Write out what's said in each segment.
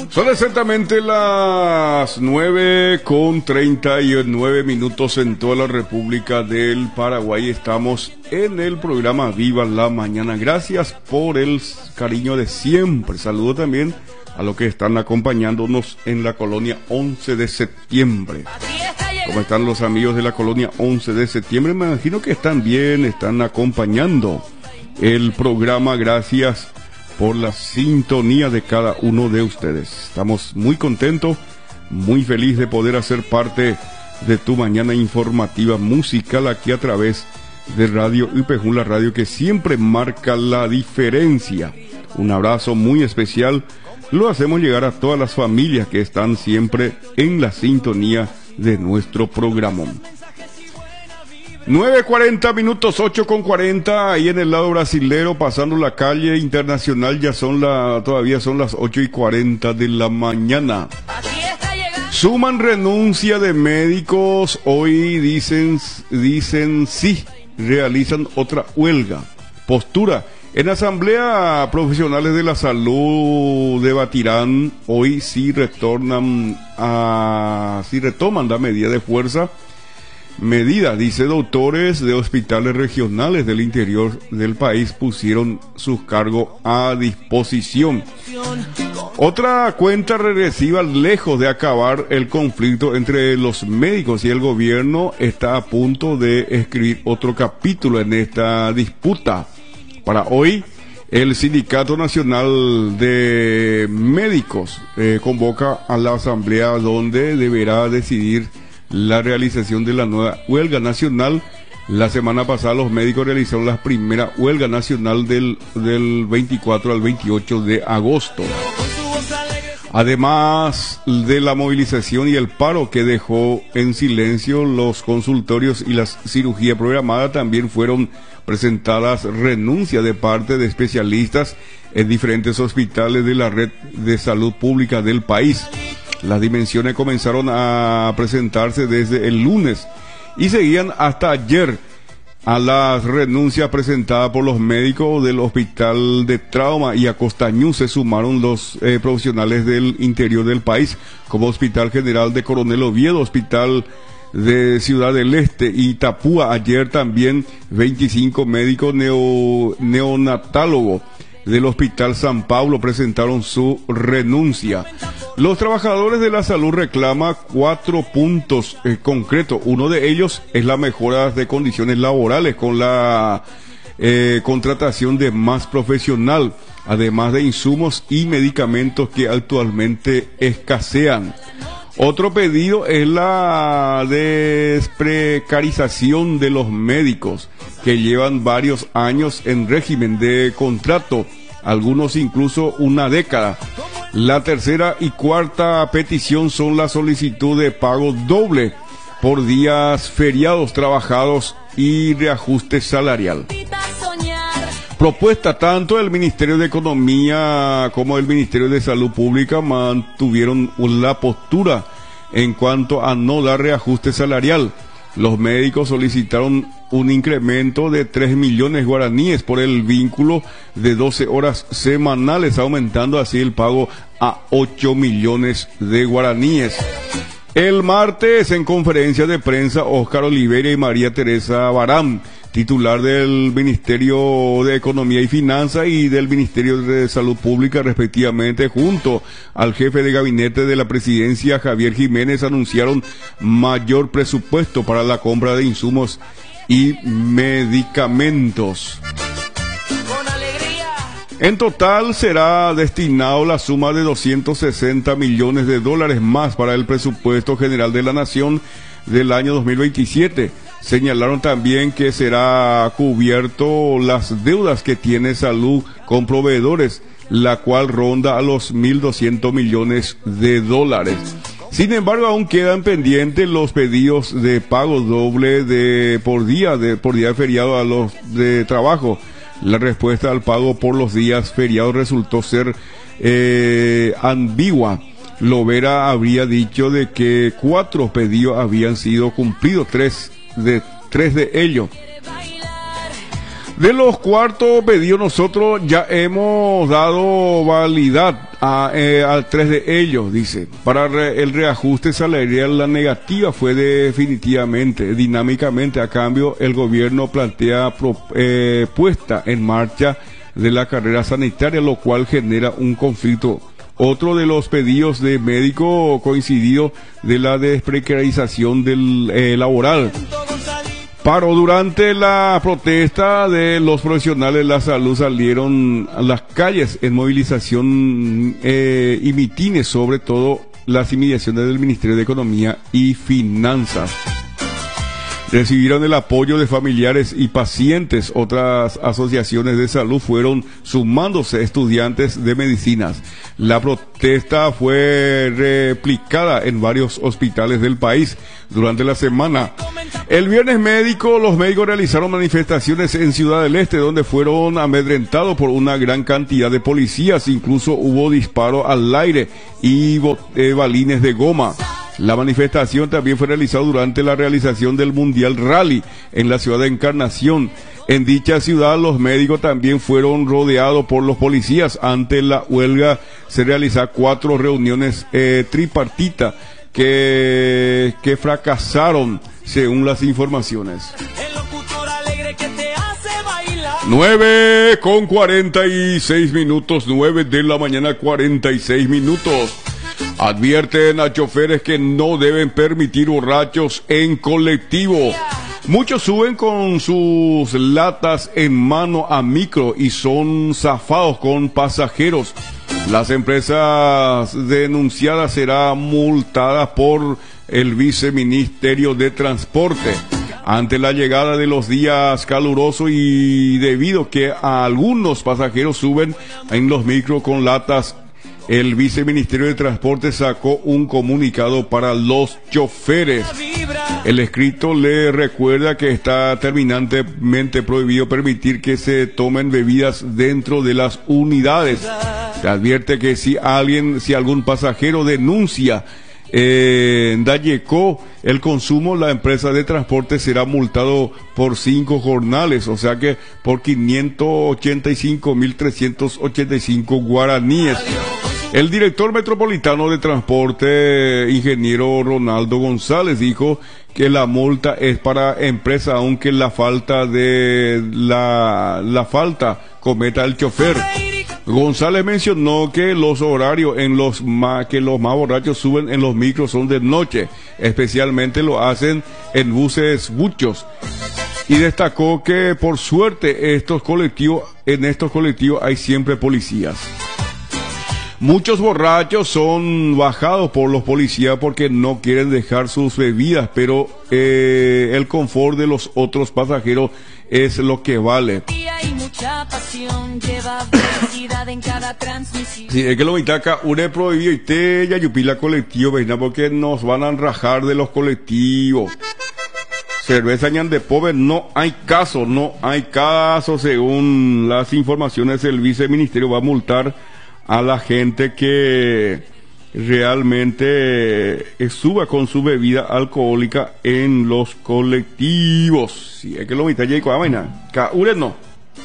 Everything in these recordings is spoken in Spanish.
Son exactamente las 9:39 en toda la República del Paraguay. Estamos en el programa Viva la Mañana. Gracias por el cariño de siempre. Saludo también a los que están acompañándonos en la colonia 11 de septiembre. ¿Cómo están los amigos de la colonia 11 de septiembre? Me imagino que están bien, están acompañando el programa. Gracias por la sintonía de cada uno de ustedes. Estamos muy contentos, muy felices de poder hacer parte de tu mañana informativa musical aquí a través de Radio UPJ, la radio que siempre marca la diferencia. Un abrazo muy especial lo hacemos llegar a todas las familias que están siempre en la sintonía de nuestro programa. 9:40, 8:40, ahí en el lado brasilero, pasando la calle internacional, todavía son las 8:40 de la mañana. Suman renuncia de médicos, hoy dicen sí, realizan otra huelga. Postura, en Asamblea Profesionales de la Salud debatirán, hoy si retoman la medida de fuerza. Dice, doctores de hospitales regionales del interior del país pusieron sus cargos a disposición. Otra cuenta regresiva, lejos de acabar el conflicto entre los médicos y el gobierno, está a punto de escribir otro capítulo en esta disputa. Para hoy, el Sindicato Nacional de Médicos convoca a la asamblea donde deberá decidir la realización de la nueva huelga nacional. La semana pasada los médicos realizaron la primera huelga nacional del 24 al 28 de agosto. Además de la movilización y el paro que dejó en silencio los consultorios y la cirugía programada, también fueron presentadas renuncias de parte de especialistas en diferentes hospitales de la red de salud pública del país. Las dimensiones comenzaron a presentarse desde el lunes y seguían hasta ayer. A las renuncias presentadas por los médicos del Hospital de Trauma y Acostañú se sumaron los profesionales del interior del país, como Hospital General de Coronel Oviedo, Hospital de Ciudad del Este y Tapúa. Ayer también 25 médicos neonatólogos del Hospital San Pablo presentaron su renuncia. Los trabajadores de la salud reclaman 4 puntos concretos. Uno de ellos es la mejora de condiciones laborales con la contratación de más profesional, además de insumos y medicamentos que actualmente escasean. Otro pedido es la desprecarización de los médicos que llevan varios años en régimen de contrato, algunos incluso una década. La tercera y cuarta petición son la solicitud de pago doble por días feriados trabajados y reajuste salarial. Propuesta, tanto el Ministerio de Economía como el Ministerio de Salud Pública mantuvieron la postura en cuanto a no dar reajuste salarial. Los médicos solicitaron un incremento de 3 millones guaraníes por el vínculo de 12 horas semanales, aumentando así el pago a 8 millones de guaraníes. El martes, en conferencia de prensa, Óscar Oliveira y María Teresa Barán, titular del Ministerio de Economía y Finanzas y del Ministerio de Salud Pública respectivamente, junto al jefe de gabinete de la presidencia, Javier Jiménez, anunciaron mayor presupuesto para la compra de insumos y medicamentos. En total será destinado la suma de 260 millones de dólares más para el presupuesto general de la Nación del año 2027. Señalaron también que será cubierto las deudas que tiene salud con proveedores, la cual ronda a los 1.200 millones de dólares. Sin embargo, aún quedan pendientes los pedidos de pago doble por día de feriado a los de trabajo. La respuesta al pago por los días feriados resultó ser ambigua. Lovera habría dicho de que 4 pedidos habían sido cumplidos, tres de ellos. De los cuartos pedidos, nosotros ya hemos dado validad a 3 de ellos, dice. Para el reajuste salarial, la negativa fue dinámicamente. A cambio, el gobierno plantea puesta en marcha de la carrera sanitaria, lo cual genera un conflicto. Otro de los pedidos de médico coincidido de la desprecarización del laboral. Paro. Durante la protesta de los profesionales de la salud salieron a las calles en movilización y mitines, sobre todo las inmediaciones del Ministerio de Economía y Finanzas. Recibieron el apoyo de familiares y pacientes. Otras asociaciones de salud fueron sumándose estudiantes de medicinas. La protesta fue replicada en varios hospitales del país durante la semana. El viernes los médicos realizaron manifestaciones en Ciudad del Este, donde fueron amedrentados por una gran cantidad de policías. Incluso hubo disparos al aire y balines de goma. La manifestación también fue realizada durante la realización del Mundial Rally en la ciudad de Encarnación. En dicha ciudad, los médicos también fueron rodeados por los policías. Ante la huelga se realizaron 4 reuniones tripartitas que fracasaron, según las informaciones. 9:46, 9 de la mañana, 46 minutos. Advierten a choferes que no deben permitir borrachos en colectivo. Muchos suben con sus latas en mano a micro y son zafados con pasajeros. Las empresas denunciadas serán multadas por el Viceministerio de Transporte. Ante la llegada de los días calurosos y debido que a algunos pasajeros suben en los micros con latas, el Viceministerio de Transporte sacó un comunicado para los choferes. El escrito le recuerda que está terminantemente prohibido permitir que se tomen bebidas dentro de las unidades. Se advierte que si algún pasajero denuncia Dayeco el consumo, la empresa de transporte será multado por 5 jornales, o sea que por 585.385 guaraníes. El director metropolitano de transporte, ingeniero Ronaldo González, dijo que la multa es para empresa, aunque la falta cometa el chofer. González mencionó que los horarios que los más borrachos suben en los micros son de noche, especialmente lo hacen en buses buchos, y destacó que por suerte en estos colectivos hay siempre policías. Muchos borrachos son bajados por los policías porque no quieren dejar sus bebidas, pero el confort de los otros pasajeros es lo que vale. Sí, es que lo acá une prohibido y te ya yupila colectivo, ¿verdad? Porque nos van a rajar de los colectivos. Cerveza ñande pobre, no hay caso, según las informaciones. El viceministerio va a multar a la gente que realmente suba con su bebida alcohólica en los colectivos. Si es que lo mitad ya hay vaina, no.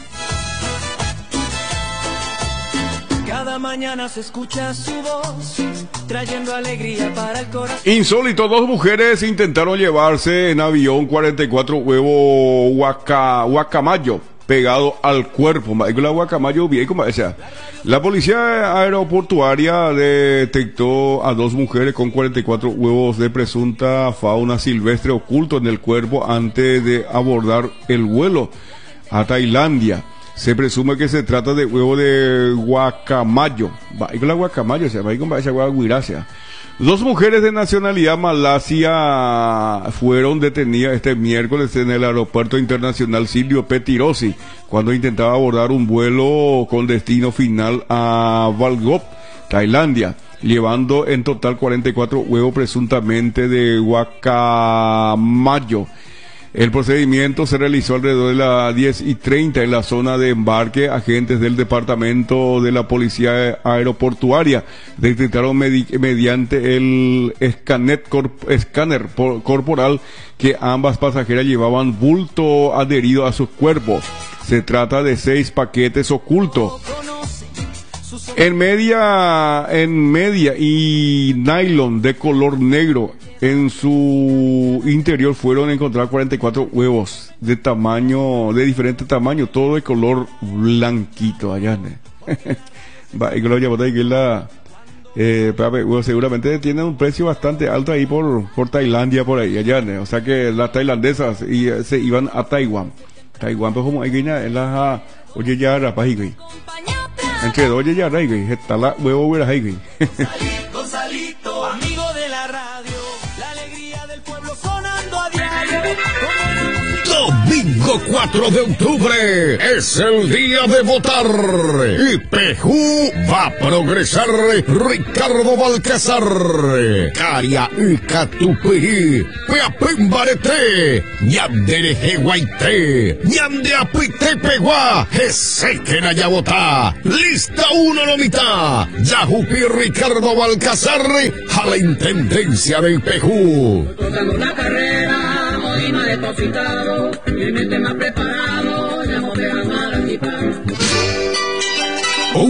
Cada mañana se escucha su voz, trayendo alegría para el corazón. Insólito, 2 mujeres intentaron llevarse en avión 44 huevos guacamayo pegado al cuerpo. La guacamayo bien, como decía. La policía aeroportuaria detectó a 2 mujeres con 44 huevos de presunta fauna silvestre oculto en el cuerpo antes de abordar el vuelo a Tailandia. Se presume que se trata de huevo de guacamayo. La guacamayo, se va con esa guaguiracia. 2 mujeres de nacionalidad malasia fueron detenidas este miércoles en el aeropuerto internacional Silvio Pettirossi cuando intentaba abordar un vuelo con destino final a Bangkok, Tailandia, llevando en total 44 huevos presuntamente de guacamayo. El procedimiento se realizó alrededor de las 10:30 en la zona de embarque. Agentes del departamento de la policía aeroportuaria detectaron mediante el escáner corporal que ambas pasajeras llevaban bulto adherido a sus cuerpos. Se trata de 6 paquetes ocultos. En media y nylon de color negro. En su interior fueron encontrados 44 huevos de diferente tamaño, todo de color blanquito allá. Seguramente tiene un precio bastante alto ahí por Tailandia, por ahí allá. O sea que las tailandesas se iban a Taiwán. Taiwán, pues como hay que ir en la oye ya rapaz, entre dos ya rey, está la huevo güey ahí. Gonzalito, amigo de la radio, la alegría del pueblo sonando a diario. Domingo 4 de octubre es el día de votar y Pejú va a progresar. Ricardo Balcázar, Caria Icatupirí, Peapimbarete, Ñandereje Guaité, Ñande Apite Peguá, Esequen allá votá. Lista 1 nomita, Yajupi Ricardo Balcázar a la intendencia del Pejú. Tocando la carrera, hoy no he depositado, mi mente me ha preparado, ya no te van a quitar.